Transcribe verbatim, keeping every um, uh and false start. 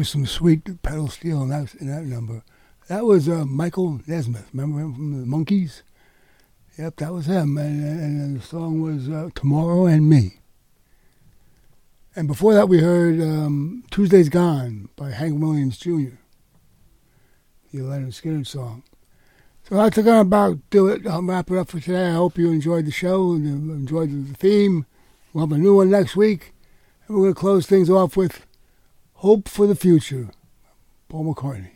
was some sweet pedal steel in that, in that number. That was uh, Michael Nesmith. Remember him from the Monkees? Yep, that was him. And, and the song was uh, Tomorrow and Me. And before that, we heard um, Tuesday's Gone by Hank Williams Junior, the Leonard Skinner song. So that's going to about do it. I'll wrap it up for today. I hope you enjoyed the show and enjoyed the theme. We'll have a new one next week. And we're going to close things off with Hope for the Future, Paul McCartney.